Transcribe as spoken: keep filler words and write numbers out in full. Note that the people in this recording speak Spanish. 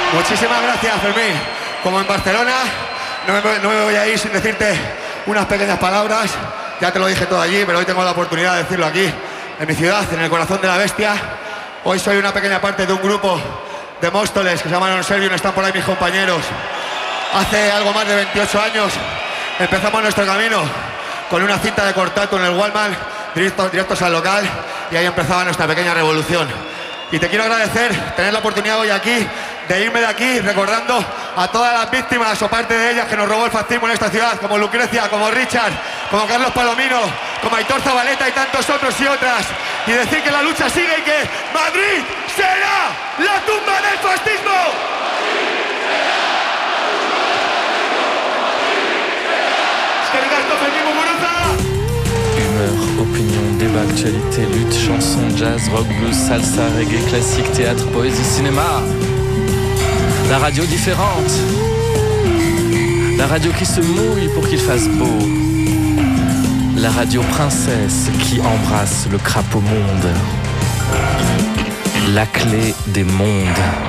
Muchísimas gracias, Fermín. Como en Barcelona, no me, no me voy a ir sin decirte unas pequeñas palabras. Ya te lo dije todo allí, pero hoy tengo la oportunidad de decirlo aquí, en mi ciudad, en el corazón de la bestia. Hoy soy una pequeña parte de un grupo de Móstoles que se llaman Servium, están por ahí mis compañeros. Hace algo más de veintiocho años empezamos nuestro camino con una cinta de cortato en el Wallman, directos, directos al local, y ahí empezaba nuestra pequeña revolución. Y te quiero agradecer tener la oportunidad hoy aquí de irme de aquí recordando a todas las víctimas o parte de ellas que nos robó el fascismo en esta ciudad, como Lucrecia, como Richard, como Carlos Palomino, como Aitor Zabaleta y tantos otros y otras, y decir que la lucha sigue y que Madrid será la tumba del fascismo. Humeur, opinion, débat, actualité, lutte, chanson, jazz, rock, blues, salsa, reggae, classique, théâtre, poésie, cinéma. La radio différente. La radio qui se mouille pour qu'il fasse beau. La radio princesse qui embrasse le crapaud monde. La clé des mondes.